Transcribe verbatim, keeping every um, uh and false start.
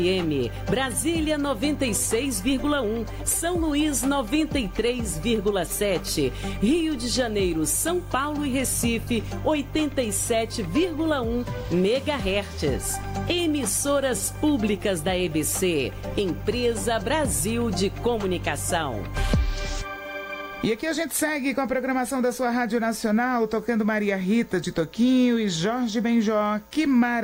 M, Brasília noventa e seis vírgula um, São Luís noventa e três vírgula sete, Rio de Janeiro, São Paulo e Recife oitenta e sete vírgula um megahertz. Emissoras públicas da E B C, Empresa Brasil de Comunicação. E aqui a gente segue com a programação da sua Rádio Nacional, tocando Maria Rita de Toquinho e Jorge Benjó. Que maravilha!